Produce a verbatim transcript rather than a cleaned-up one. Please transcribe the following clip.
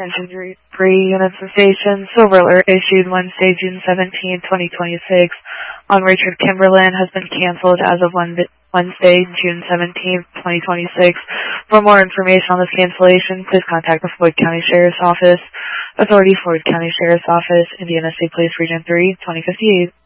Attention three, three units of station. Silver alert issued Wednesday, June seventeenth, twenty twenty-six on Richard Kimberlin has been canceled as of Wednesday, June seventeenth, twenty twenty-six. For more information on this cancellation, please contact the Floyd County Sheriff's Office. Authority, Floyd County Sheriff's Office, Indiana State Police Region three, twenty fifty-eight.